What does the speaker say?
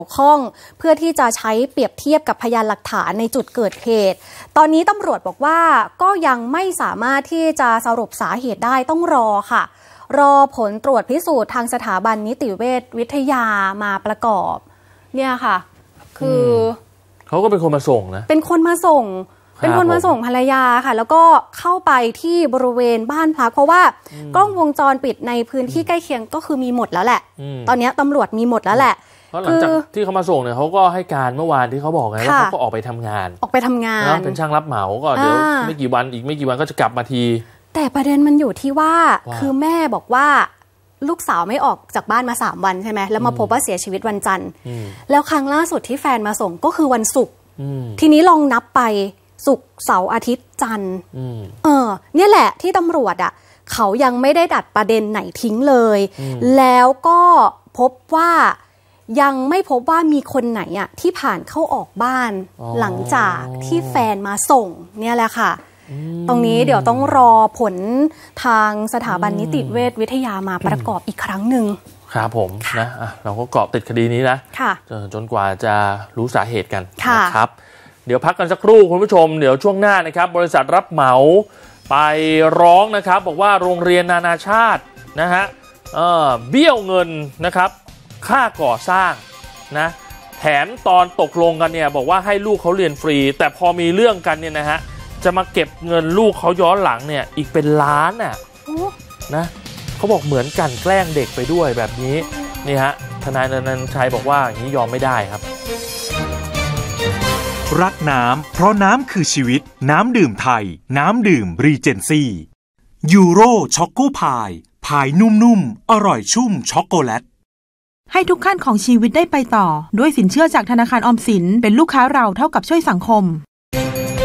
ข้องเพื่อที่จะใช้เปรียบเทียบกับพยานหลักฐานในจุดเกิดเหตุตอนนี้ตำรวจบอกว่าก็ยังไม่สามารถที่จะสรุปสาเหตุได้ต้องรอค่ะรอผลตรวจพิสูจน์ทางสถาบันนิติเวชวิทยามาประกอบเนี่ยค่ะคือเขาก็เป็นคนมาส่งนะเป็นคนมาส่งภรรยาค่ะแล้วก็เข้าไปที่บริเวณบ้านพักเพราะว่ากล้องวงจรปิดในพื้นที่ใกล้เคียงก็คือมีหมดแล้วแหละตอนนี้ตำรวจมีหมดแล้วแหละเพราะหลังจากที่เขามาส่งเนี่ยเขาก็ให้การเมื่อวานที่เขาบอกไงว่าเขาก็ออกไปทำงานเป็นช่างรับเหมาก็เดี๋ยวไม่กี่วันก็จะกลับมาทีแต่ประเด็นมันอยู่ที่ว่าคือแม่บอกว่าลูกสาวไม่ออกจากบ้านมา3 วันใช่ไหมแล้วมาพบว่าเสียชีวิตวันจันทร์แล้วครั้งล่าสุดที่แฟนมาส่งก็คือวันศุกร์ทีนี้ลองนับไปศุกร์เสาร์อาทิตย์จันทร์เนี่ยแหละที่ตำรวจอ่ะเขายังไม่ได้ดัดประเด็นไหนทิ้งเลยแล้วก็พบว่ายังไม่พบว่ามีคนไหนอ่ะที่ผ่านเข้าออกบ้านหลังจากที่แฟนมาส่งเนี่ยแหละค่ะตรงนี้เดี๋ยวต้องรอผลทางสถาบันนิติเวชวิทยามาประกอบอีกครั้งหนึ่งครับผมนะเราก็เกาะติดคดีนี้นะจนกว่าจะรู้สาเหตุกันนะครับเดี๋ยวพักกันสักครู่คุณผู้ชมเดี๋ยวช่วงหน้านะครับบริษัทรับเหมาไปร้องนะครับบอกว่าโรงเรียนนานาชาตินะฮะเบี้ยวเงินนะครับค่าก่อสร้างนะแถมตอนตกลงกันเนี่ยบอกว่าให้ลูกเขาเรียนฟรีแต่พอมีเรื่องกันเนี่ยนะฮะจะมาเก็บเงินลูกเขาย้อนหลังเนี่ยอีกเป็นล้านอ่ะนะเขาบอกเหมือนกันแกล้งเด็กไปด้วยแบบนี้นี่ฮะทนายณัฐชัยบอกว่าอย่างนี้ยอมไม่ได้ครับรักน้ำเพราะน้ำคือชีวิตน้ำดื่มไทยน้ำดื่มรีเจนซี่ยูโรช็อกโกพายพายนุ่มๆอร่อยชุ่มช็อกโกแลตให้ทุกขั้นของชีวิตได้ไปต่อด้วยสินเชื่อจากธนาคารออมสินเป็นลูกค้าเราเท่ากับช่วยสังคม